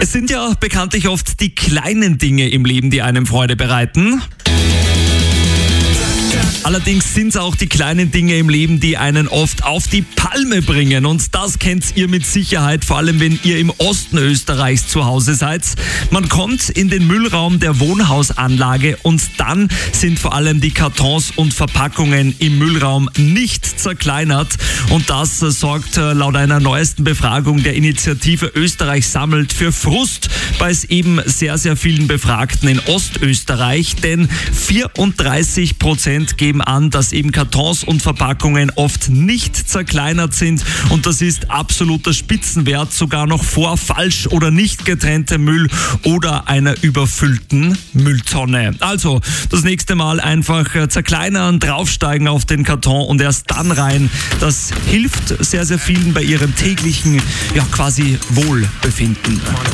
Es sind ja bekanntlich oft die kleinen Dinge im Leben, die einem Freude bereiten. Allerdings sind es auch die kleinen Dinge im Leben, die einen oft auf die Palme bringen. Und das kennt ihr mit Sicherheit, vor allem wenn ihr im Osten Österreichs zu Hause seid. Man kommt in den Müllraum der Wohnhausanlage und dann sind vor allem die Kartons und Verpackungen im Müllraum nicht zerkleinert. Und das sorgt laut einer neuesten Befragung der Initiative Österreich sammelt für Frust bei es eben sehr, sehr vielen Befragten in Ostösterreich. Denn 34% geben an, dass eben Kartons und Verpackungen oft nicht zerkleinert sind und das ist absoluter Spitzenwert, sogar noch vor falsch oder nicht getrenntem Müll oder einer überfüllten Mülltonne. Also das nächste Mal einfach zerkleinern, draufsteigen auf den Karton und erst dann rein. Das hilft sehr, sehr vielen bei ihrem täglichen, quasi Wohlbefinden.